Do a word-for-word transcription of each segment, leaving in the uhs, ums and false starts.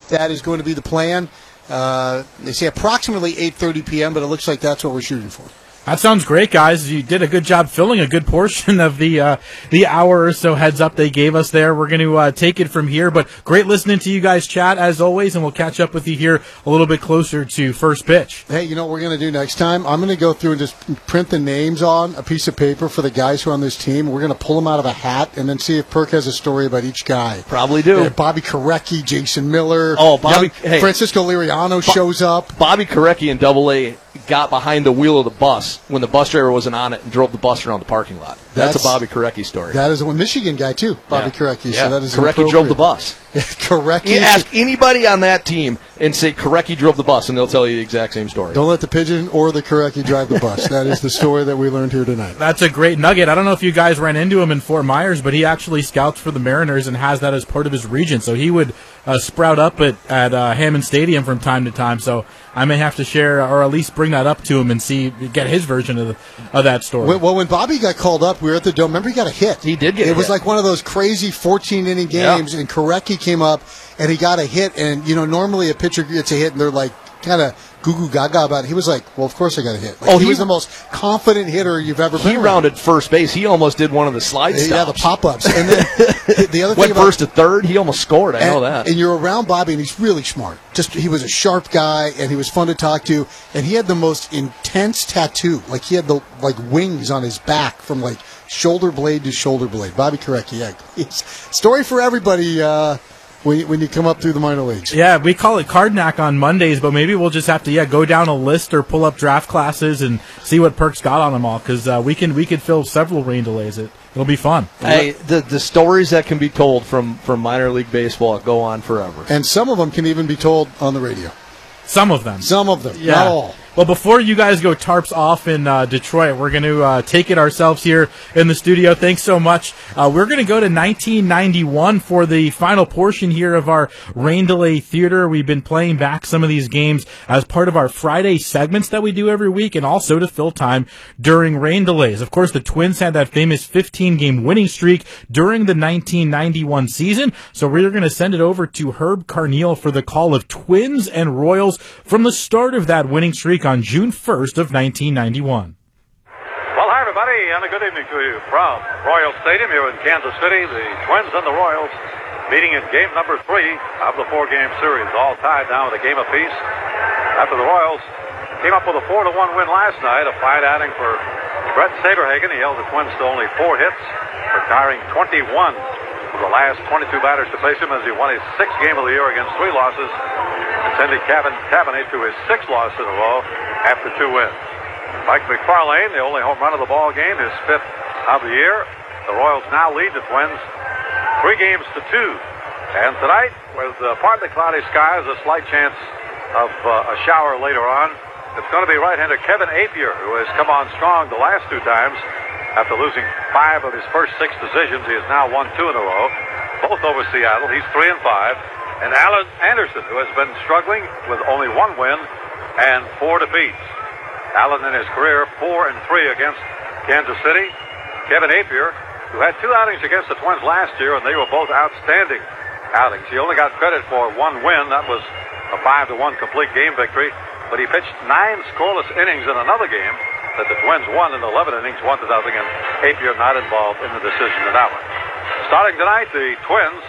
that is going to be the plan. Uh, they say approximately eight thirty p.m., but it looks like that's what we're shooting for. That sounds great, guys. You did a good job filling a good portion of the uh, the hour or so heads up they gave us there. We're going to uh, take it from here, but great listening to you guys chat as always, and we'll catch up with you here a little bit closer to first pitch. Hey, you know what we're going to do next time? I'm going to go through and just print the names on a piece of paper for the guys who are on this team. We're going to pull them out of a hat and then see if Perk has a story about each guy. Probably do. Uh, Bobby Korecki, Jason Miller. Oh, Bobby. Young, hey, Francisco Liriano Bo- shows up. Bobby Korecki in Double A got behind the wheel of the bus when the bus driver wasn't on it and drove the bus around the parking lot. That's, That's a Bobby Korecki story. That is a Michigan guy, too, Bobby yeah. Korecki. Yeah. So that is Korecki drove the bus. Korecki. You ask anybody on that team and say Korecki drove the bus, and they'll tell you the exact same story. Don't let the pigeon or the Korecki drive the bus. That is the story that we learned here tonight. That's a great nugget. I don't know if you guys ran into him in Fort Myers, but he actually scouts for the Mariners and has that as part of his region. So he would uh, sprout up at, at uh, Hammond Stadium from time to time. So I may have to share or at least bring that up to him and see get his version of the, of that story. Well, when Bobby got called up, we were at the Dome. Remember, he got a hit. He did get it. a It was hit. like one of those crazy fourteen-inning games, yeah. and Korecki came up, and he got a hit. And, you know, normally a pitcher gets a hit, and they're like kind of goo-goo gaga about it. He was like, well, of course I got a hit. Like, oh, he, he was the most confident hitter you've ever been He around. rounded first base. He almost did one of the slide stops. Yeah, the pop-ups. And then the other thing Went about, first to third. He almost scored. I and, know that. And you're around Bobby, and he's really smart. Just he was a sharp guy, and he was fun to talk to. And he had the most intense tattoo. Like, he had the like wings on his back from, like, shoulder blade to shoulder blade. Bobby Korecki, yeah. It's story for everybody uh, when, when you come up through the minor leagues. Yeah, we call it Cardnack on Mondays, but maybe we'll just have to yeah go down a list or pull up draft classes and see what Perk's got on them all, because uh, we can we could fill several rain delays. It, it'll be fun. Hey, the the stories that can be told from, from minor league baseball go on forever. And some of them can even be told on the radio. Some of them. Some of them, yeah. not all. Well, before you guys go tarps off in uh, Detroit, we're going to uh, take it ourselves here in the studio. Thanks so much. Uh, we're going to go to nineteen ninety-one for the final portion here of our Rain Delay Theater. We've been playing back some of these games as part of our Friday segments that we do every week, and also to fill time during rain delays. Of course, the Twins had that famous fifteen-game winning streak during the nineteen ninety-one season, so we're going to send it over to Herb Carneal for the call of Twins and Royals from the start of that winning streak on June first of nineteen ninety-one. Well, hi, everybody, and a good evening to you from Royal Stadium here in Kansas City. The Twins and the Royals meeting in game number three of the four-game series, all tied now with a game apiece. After the Royals came up with a four to one win last night, a fine outing for Brett Saberhagen. He held the Twins to only four hits, retiring twenty-one of the last twenty-two batters to face him as he won his sixth game of the year against three losses, and sending Kevin Cabanate to his sixth loss in a row after two wins. Mike McFarlane, the only home run of the ball game, his fifth of the year. The Royals now lead the Twins three games to two. And tonight, with uh, partly cloudy skies, a slight chance of uh, a shower later on, it's going to be right-hander Kevin Apier, who has come on strong the last two times. After losing five of his first six decisions, he has now won two in a row, both over Seattle. He's three and five. And Alan Anderson, who has been struggling with only one win and four defeats. Alan in his career four and three against Kansas City. Kevin Apier, who had two outings against the Twins last year, and they were both outstanding outings. He only got credit for one win. That was a five to one complete game victory. But he pitched nine scoreless innings in another game that the Twins won in eleven innings, one to nothing, and Apier not involved in the decision in that one. Starting tonight, the Twins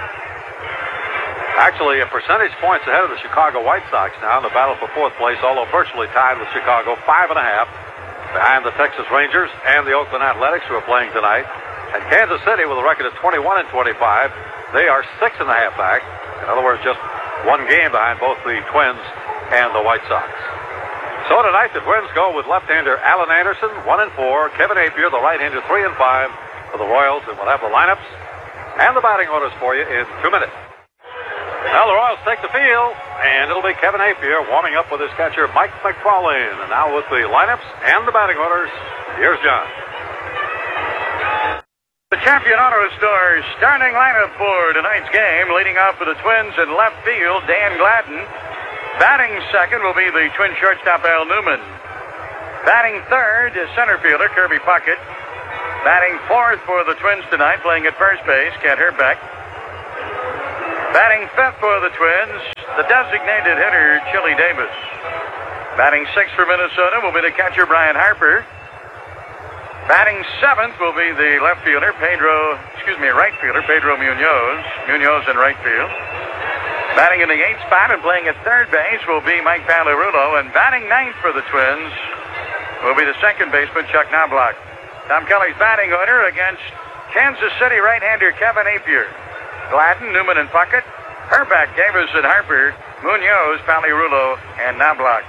actually a percentage points ahead of the Chicago White Sox now in the battle for fourth place, although virtually tied with Chicago, five and a half behind the Texas Rangers and the Oakland Athletics, who are playing tonight. And Kansas City, with a record of twenty-one and twenty-five, they are six and a half back. In other words, just one game behind both the Twins and the White Sox. So tonight, the Twins go with left-hander Alan Anderson, one and four. Kevin Apier, the right-hander, three and five for the Royals, and we'll have the lineups and the batting orders for you in two minutes. Now the Royals take the field, and it'll be Kevin Apier warming up with his catcher Mike McFarlane. And now with the lineups and the batting orders, here's John. The Champion Auto Store starting lineup for tonight's game. Leading off for the Twins in left field, Dan Gladden. Batting second will be the Twin shortstop Al Newman. Batting third is center fielder Kirby Puckett. Batting fourth for the Twins tonight, playing at first base, Kent Herbeck. Batting fifth for the Twins, the designated hitter, Chili Davis. Batting sixth for Minnesota will be the catcher, Brian Harper. Batting seventh will be the left fielder, Pedro, excuse me, right fielder, Pedro Munoz. Munoz in right field. Batting in the eighth spot and playing at third base will be Mike Pagliarulo. And batting ninth for the Twins will be the second baseman, Chuck Knobloch. Tom Kelly's batting order against Kansas City right-hander Kevin Appier. Gladden, Newman, and Puckett. Herbeck, Davis, and Harper. Munoz, Pagliarulo, and Knobloch.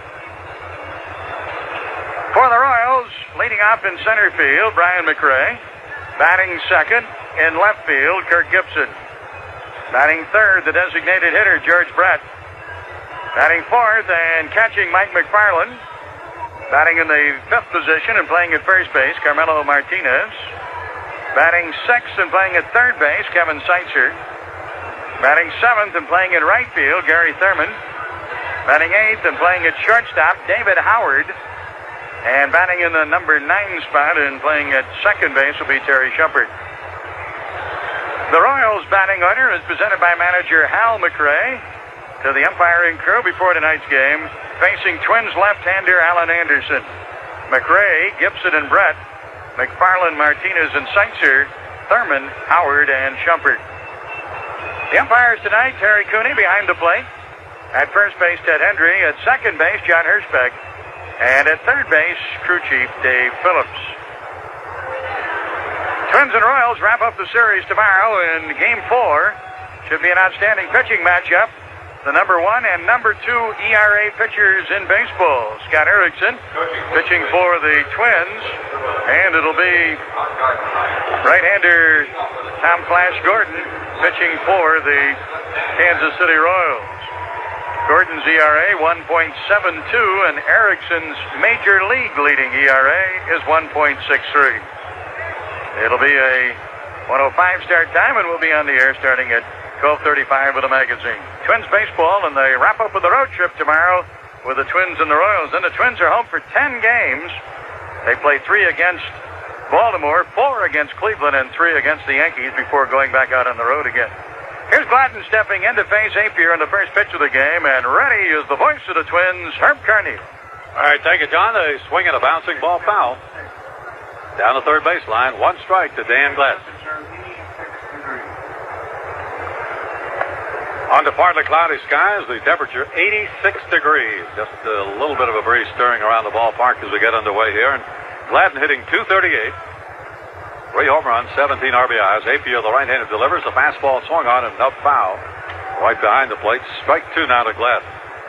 For the Royals, leading off in center field, Brian McRae. Batting second in left field, Kirk Gibson. Batting third, the designated hitter, George Brett. Batting fourth and catching, Mike McFarland. Batting in the fifth position and playing at first base, Carmelo Martinez. Batting sixth and playing at third base, Kevin Seitzer. Batting seventh and playing in right field, Gary Thurman. Batting eighth and playing at shortstop, David Howard. And batting in the number nine spot and playing at second base will be Terry Shumpert. The Royals batting order is presented by manager Hal McRae to the umpiring crew before tonight's game, facing Twins left-hander Alan Anderson. McRae, Gibson, and Brett. McFarland, Martinez, and Seitzer. Thurman, Howard, and Shumpert. The umpires tonight, Terry Cooney behind the plate. At first base, Ted Hendry. At second base, John Hirschbeck. And at third base, crew chief Dave Phillips. Twins and Royals wrap up the series tomorrow in Game four. Should be an outstanding pitching matchup. The number one and number two E R A pitchers in baseball. Scott Erickson pitching for the Twins. And it'll be right-hander Tom Flash Gordon pitching for the Kansas City Royals. Gordon's E R A one point seven two, and Erickson's major league leading E R A is one point six three. It'll be a one oh five start time, and we'll be on the air starting at twelve thirty-five with a magazine. Twins baseball, and they wrap up with the road trip tomorrow with the Twins and the Royals. Then the Twins are home for ten games. They play three against Baltimore, four against Cleveland, and three against the Yankees before going back out on the road again. Here's Gladden stepping in to face Appier in the first pitch of the game, and ready is the voice of the Twins, Herb Carneal. All right, thank you, John. They swing at a bouncing ball foul. Down the third baseline, one strike to Dan Gladden. On to partly cloudy skies, the temperature eighty-six degrees. Just a little bit of a breeze stirring around the ballpark as we get underway here. And Gladden hitting two thirty-eight. Three home runs, seventeen R B Is. Appier, the right-hander, delivers. The fastball swung on and up foul. Right behind the plate. Strike two now to Gladden.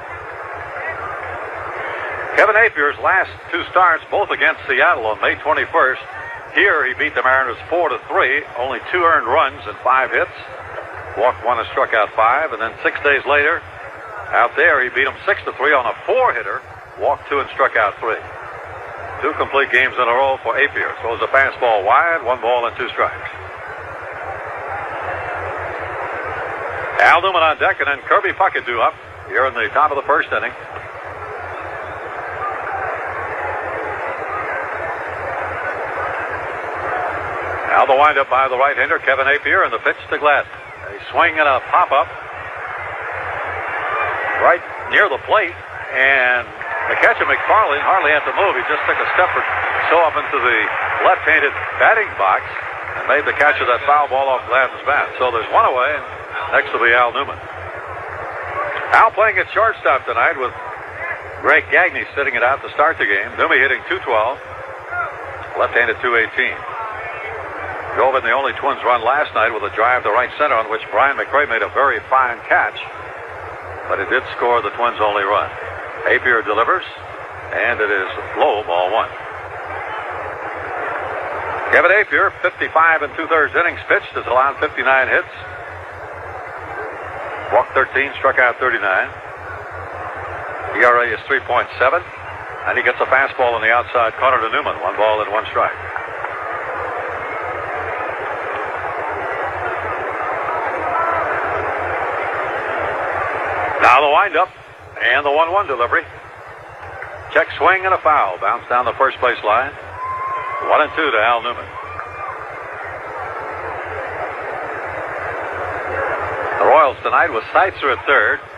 Kevin Appier's last two starts, both against Seattle on May twenty-first. Here he beat the Mariners four to three. Only two earned runs and five hits. Walked one and struck out five. And then six days later, out there, he beat them six to three on a four-hitter. Walked two and struck out three. Two complete games in a row for Appier. Throws a fastball wide, one ball and two strikes. Al Newman on deck, and then Kirby Puckett due up here in the top of the first inning. Now the windup by the right-hander, Kevin Appier, and the pitch to Gladden. A swing and a pop-up right near the plate, and the catcher, McFarland, hardly had to move. He just took a step or so up into the left-handed batting box and made the catch of that foul ball off Gladden's bat. So there's one away, and next will be Al Newman. Al playing at shortstop tonight with Greg Gagne sitting it out to start the game. Newman hitting two twelve, left-handed two eighteen. Drove in the only Twins run last night with a drive to right center on which Brian McRae made a very fine catch, but it did score the Twins' only run. Appier delivers, and it is low, ball one. Kevin Appier, fifty-five and two-thirds innings pitched, has allowed fifty-nine hits. Walked thirteen, struck out thirty-nine. E R A is three point seven, and he gets a fastball on the outside corner to Newman. One ball and one strike. Now the windup. And the one one delivery. Check swing and a foul. Bounce down the first base line. One and two to Al Newman. The Royals tonight with Seitzer at third.